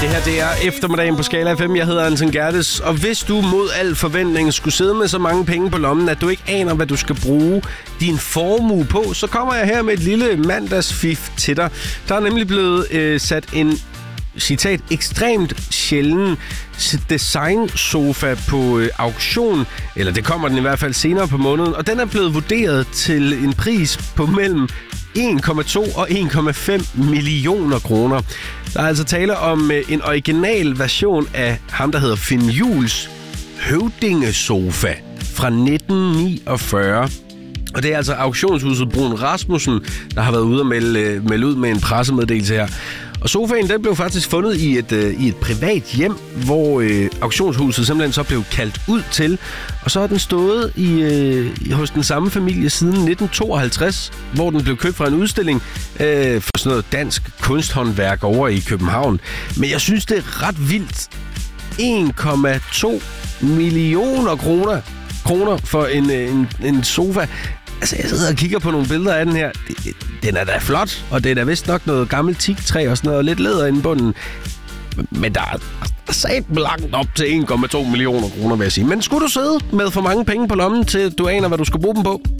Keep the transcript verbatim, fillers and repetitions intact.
Det her, det er eftermiddagen på Skala F M. Jeg hedder Anton Gertes, og hvis du mod al forventning skulle sidde med så mange penge på lommen, at du ikke aner, hvad du skal bruge din formue på, så kommer jeg her med et lille mandagsfif til dig. Der er nemlig blevet øh, sat en, citat, ekstremt sjælden designsofa på øh, auktion, eller det kommer den i hvert fald senere på måneden, og den er blevet vurderet til en pris på mellem en komma to og en komma fem millioner kroner. Der er altså tale om øh, en original version af ham, der hedder Finn Juhls høvdingesofa fra nitten niogfyrre. Og det er altså auktionshuset Bruun Rasmussen, der har været ude og melde, øh, melde ud med en pressemeddelelse her. Og sofaen, den blev faktisk fundet i et, øh, i et privat hjem, hvor øh, auktionshuset simpelthen så blev kaldt ud til. Og så har den stået i, øh, hos den samme familie siden nitten tooghalvtreds, hvor den blev købt fra en udstilling øh, for sådan noget dansk kunsthåndværk over i København. Men jeg synes, det er ret vildt. en komma to millioner kroner, kroner for en, en, en sofa. Altså, jeg sidder og kigger på nogle billeder af den her. Den er da flot, og det er da vist nok noget gammelt teaktræ og sådan noget, og lidt læder inde på den. Men der er sat langt op til en komma to millioner kroner, vil jeg sige. Men skulle du sidde med for mange penge på lommen, til du aner, hvad du skal bruge dem på?